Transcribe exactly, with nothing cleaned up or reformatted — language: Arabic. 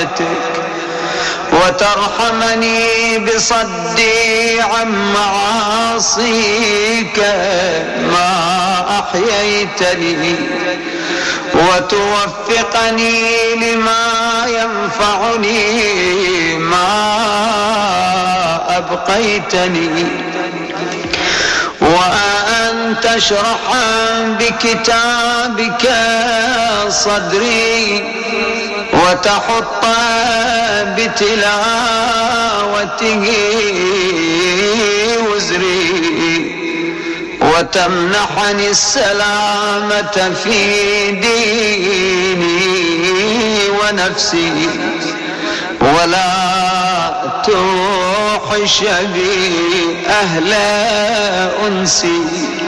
طاعتك وترحمني بصدي عن معاصيك ما أحييتني وتوفقني لما ينفعني ما أبقيتني وأن تشرح بكتابك صدري وتحط بتلاوته وزري وتمنحني السلامة في ديني ونفسي ولا توحش بي أهل أنسي